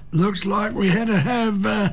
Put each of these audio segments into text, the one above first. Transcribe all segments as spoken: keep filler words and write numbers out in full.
Looks like we had to have uh,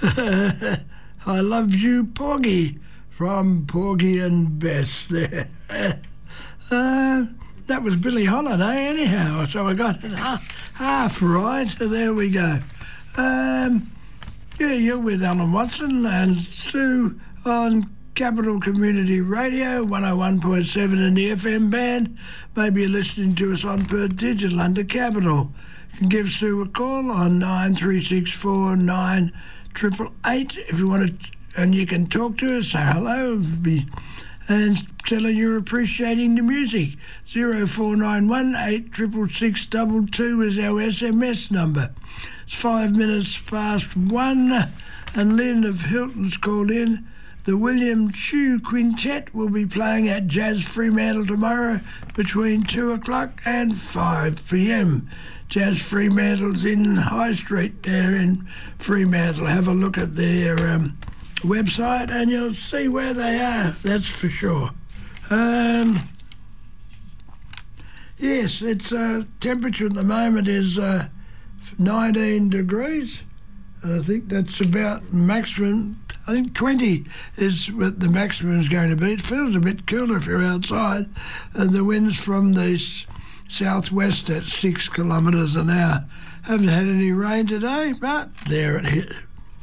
I Love You Porgy from Porgy and Bess there. uh, that was Billie Holiday anyhow, so I got it half, half right, so there we go. Um, yeah, you're with Alan Watson and Sue on Capital Community Radio, one oh one point seven in the F M band. Maybe you're listening to us on Perth Digital under Capital. You can give Sue a call on nine three six four nine eight eight eight if you want to, and you can talk to us, say hello, be, and tell her you're appreciating the music. zero four nine one eight six six six two two is our S M S number. It's five minutes past one, and Lynn of Hilton's called in. The William Chu Quintet will be playing at Jazz Fremantle tomorrow between two o'clock and five p.m. Jazz Fremantle's in High Street there in Fremantle. Have a look at their um, website and you'll see where they are, that's for sure. Um, yes, its uh, temperature at the moment is uh, nineteen degrees. I think that's about maximum. I think twenty is what the maximum is going to be. It feels a bit cooler if you're outside, and the wind's from the s- southwest at six kilometres an hour. Haven't had any rain today, but there it is.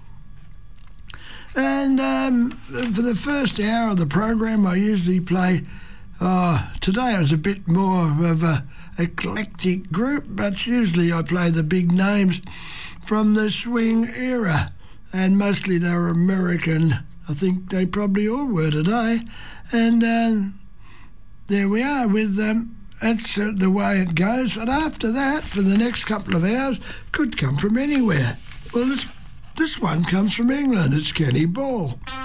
And um, for the first hour of the program, I usually play. Uh, today it was a bit more of a eclectic group, but usually I play the big names from the swing era, and mostly they were American. I think they probably all were today. And um, there we are with um, that's uh, the way it goes. And after that, for the next couple of hours, could come from anywhere. Well, this this one comes from England. It's Kenny Ball.